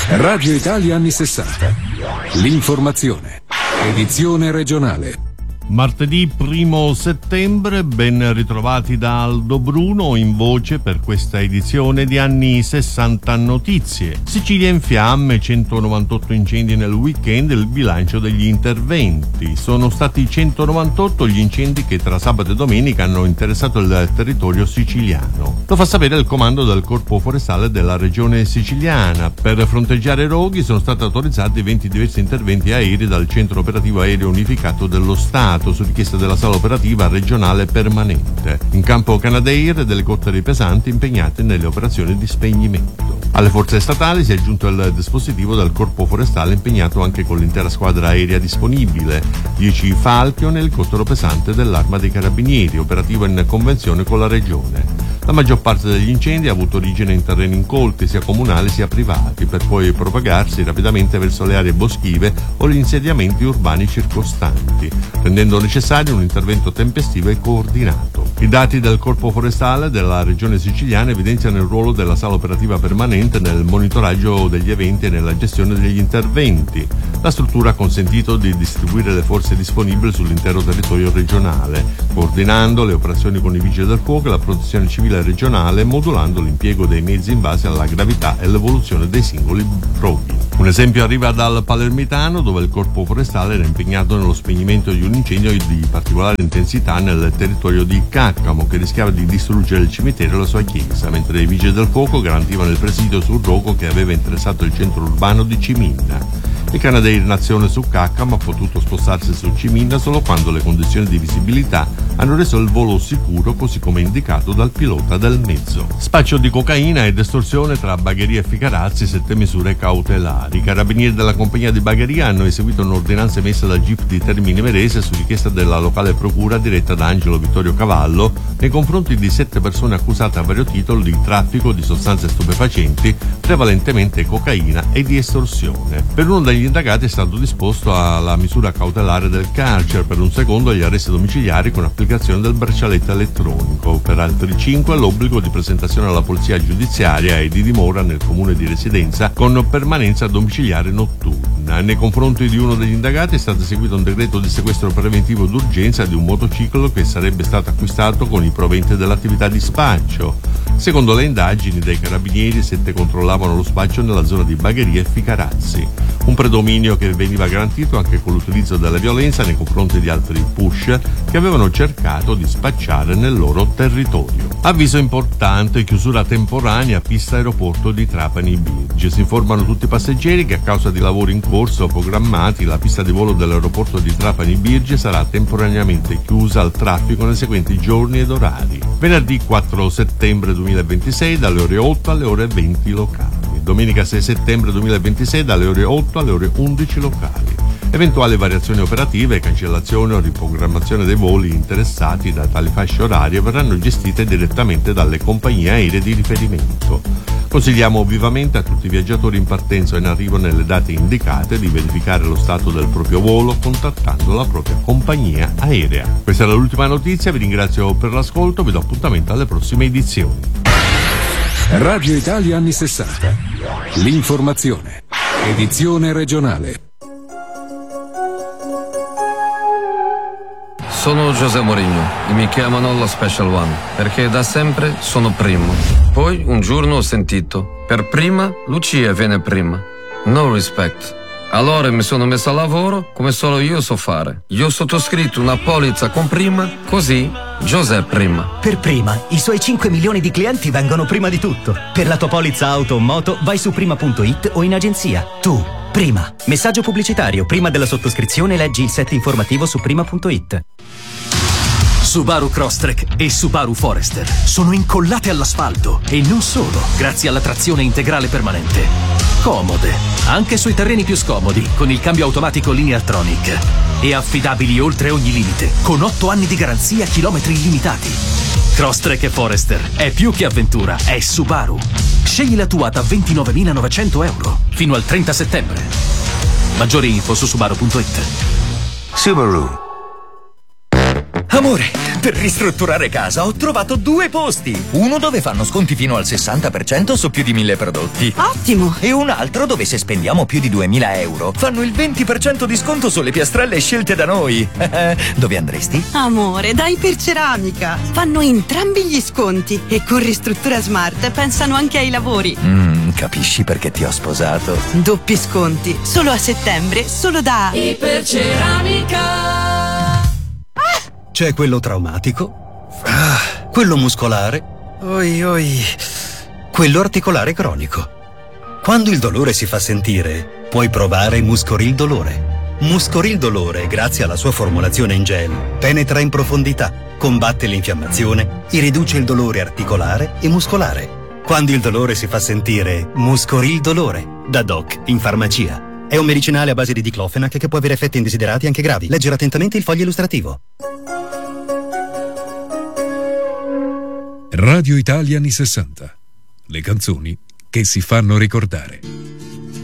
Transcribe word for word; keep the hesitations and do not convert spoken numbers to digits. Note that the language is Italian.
Radio Italia anni sessanta. L'informazione. Edizione regionale. Martedì primo settembre, ben ritrovati da Aldo Bruno in voce per questa edizione di Anni sessanta Notizie. Sicilia in fiamme, centonovantotto incendi nel weekend, il bilancio degli interventi. Sono stati centonovantotto gli incendi che tra sabato e domenica hanno interessato il territorio siciliano. Lo fa sapere il comando del Corpo Forestale della regione siciliana. Per fronteggiare i roghi sono stati autorizzati venti diversi interventi aerei dal Centro Operativo Aereo Unificato dello Stato, su richiesta della sala operativa regionale permanente. In campo Canadair, delle elicotteri pesanti impegnati nelle operazioni di spegnimento. Alle forze statali si è aggiunto il dispositivo del Corpo Forestale impegnato anche con l'intera squadra aerea disponibile, dieci Falcon e elicottero pesante dell'Arma dei Carabinieri, operativo in convenzione con la regione. La maggior parte degli incendi ha avuto origine in terreni incolti, sia comunali sia privati, per poi propagarsi rapidamente verso le aree boschive o gli insediamenti urbani circostanti, rendendo necessario un intervento tempestivo e coordinato. I dati del Corpo Forestale della regione siciliana evidenziano il ruolo della sala operativa permanente nel monitoraggio degli eventi e nella gestione degli interventi. La struttura ha consentito di distribuire le forze disponibili sull'intero territorio regionale, coordinando le operazioni con i vigili del fuoco e la protezione civile regionale, modulando l'impiego dei mezzi in base alla gravità e l'evoluzione dei singoli roghi. Un esempio arriva dal Palermitano, dove il Corpo Forestale era impegnato nello spegnimento di un incendio di particolare intensità nel territorio di Caccamo, che rischiava di distruggere il cimitero e la sua chiesa, mentre i vigili del fuoco garantivano il presidio sul rogo che aveva interessato il centro urbano di Ciminna. Il Canadair Nazione su Caccamo ha potuto spostarsi su Ciminna solo quando le condizioni di visibilità hanno reso il volo sicuro, così come indicato dal pilota del mezzo. Spaccio di cocaina ed estorsione tra Bagheria e Ficarazzi, sette misure cautelari. I carabinieri della compagnia di Bagheria hanno eseguito un'ordinanza emessa dal G I P di Termini Imerese su richiesta della locale procura diretta da Angelo Vittorio Cavallo nei confronti di sette persone accusate a vario titolo di traffico di sostanze stupefacenti, prevalentemente cocaina, e di estorsione. Per uno degli indagati è stato disposto alla misura cautelare del carcere, per un secondo agli arresti domiciliari con applicazione del braccialetto elettronico. Per altri cinque l'obbligo di presentazione alla polizia giudiziaria e di dimora nel comune di residenza con permanenza domiciliare notturna. Nei confronti di uno degli indagati è stato eseguito un decreto di sequestro preventivo d'urgenza di un motociclo che sarebbe stato acquistato con i proventi dell'attività di spaccio. Secondo le indagini dei carabinieri, sette controllavano lo spaccio nella zona di Bagheria e Ficarazzi. Un predominio che veniva garantito anche con l'utilizzo della violenza nei confronti di altri push che avevano cercato di spacciare nel loro territorio. Avviso importante: chiusura temporanea pista aeroporto di Trapani Birgi. Si informano tutti i passeggeri che a causa di lavori in corso programmati la pista di volo dell'aeroporto di Trapani Birgi sarà temporaneamente chiusa al traffico nei seguenti giorni ed orari: venerdì quattro settembre duemilaventisei dalle ore otto alle ore venti locali, domenica sei settembre duemilaventisei dalle ore otto alle ore undici locali. Eventuali variazioni operative, cancellazione o riprogrammazione dei voli interessati da tali fasce orarie verranno gestite direttamente dalle compagnie aeree di riferimento. Consigliamo vivamente a tutti i viaggiatori in partenza o in arrivo nelle date indicate di verificare lo stato del proprio volo contattando la propria compagnia aerea. Questa è l'ultima notizia, vi ringrazio per l'ascolto, vi do appuntamento alle prossime edizioni. Radio Italia anni sessanta. L'informazione. Edizione regionale. Sono José Mourinho e mi chiamano lo Special One perché da sempre sono primo. Poi un giorno ho sentito: per prima Lucia viene prima. No respect. Allora mi sono messo a lavoro come solo io so fare. Io ho sottoscritto una polizza con prima, così José prima. Per prima, i suoi cinque milioni di clienti vengono prima di tutto. Per la tua polizza auto o moto vai su prima punto it o in agenzia. Tu, prima. Messaggio pubblicitario: prima della sottoscrizione leggi il set informativo su prima punto it. Subaru Crosstrek e Subaru Forester sono incollate all'asfalto e non solo, grazie alla trazione integrale permanente. Comode, anche sui terreni più scomodi, con il cambio automatico Lineartronic. E affidabili oltre ogni limite, con otto anni di garanzia e chilometri illimitati. Crosstrek e Forester è più che avventura, è Subaru. Scegli la tua da ventinovemilanovecento euro fino al trenta settembre. Maggiori info su subaru punto it. Subaru. Amore, per ristrutturare casa ho trovato due posti. Uno dove fanno sconti fino al sessanta per cento su più di mille prodotti. Ottimo! E un altro dove se spendiamo più di duemila euro fanno il venti per cento di sconto sulle piastrelle scelte da noi. Dove andresti? Amore, da Iperceramica. Fanno entrambi gli sconti e con Ristruttura Smart pensano anche ai lavori. Mm, capisci perché ti ho sposato? Doppi sconti, solo a settembre, solo da Iperceramica. C'è quello traumatico, ah, quello muscolare, oi oi, quello articolare cronico. Quando il dolore si fa sentire, puoi provare Muscoril Dolore. Muscoril Dolore, grazie alla sua formulazione in gel, penetra in profondità, combatte l'infiammazione e riduce il dolore articolare e muscolare. Quando il dolore si fa sentire, Muscoril Dolore, da Doc in farmacia. È un medicinale a base di diclofenac che può avere effetti indesiderati anche gravi. Leggere attentamente il foglio illustrativo. Radio Italia anni sessanta. Le canzoni che si fanno ricordare.